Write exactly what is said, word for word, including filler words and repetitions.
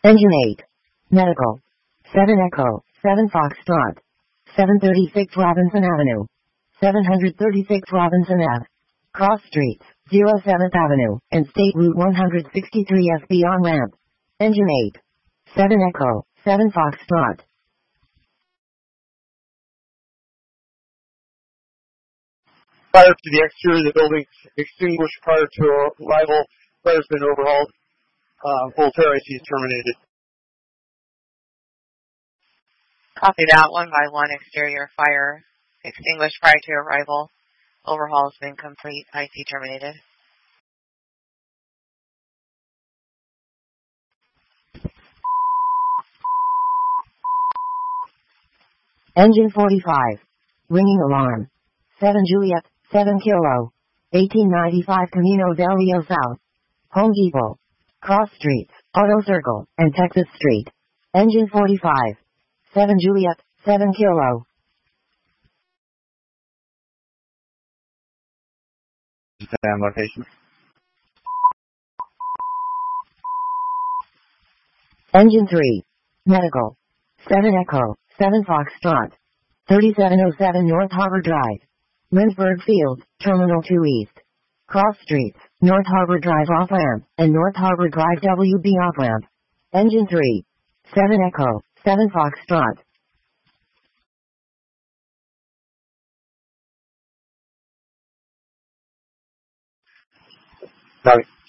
Engine eight. Medical. seven Echo, seven Foxtrot. seven thirty-six Robinson Avenue. seven thirty-six Robinson Ave. Cross Streets, oh seventh Avenue, and State Route one sixty-three S B on ramp. Engine eight. seven Echo, seven Foxtrot. Fire to the exterior of the building, extinguished prior to arrival. Fire's been overhauled. Uh, Voltaire I C is terminated. Copy that. One by one, exterior fire extinguished prior to arrival. Overhaul has been complete. I C terminated. Engine forty-five. Ringing alarm. seven Juliet, seven Kilo. eighteen ninety-five Camino del Rio South. Home Depot. Cross Streets, Auto Circle, and Texas Street. Engine forty-five. seven Juliet, seven Kilo. Stand location. Engine three. Medical. seven Echo, seven Foxtrot. thirty-seven oh seven North Harbor Drive. Lynchburg Field, Terminal two East. Cross Streets, North Harbor Drive off-ramp, and North Harbor Drive W B off-ramp. Engine three. seven Echo, seven Foxtrot. Sorry.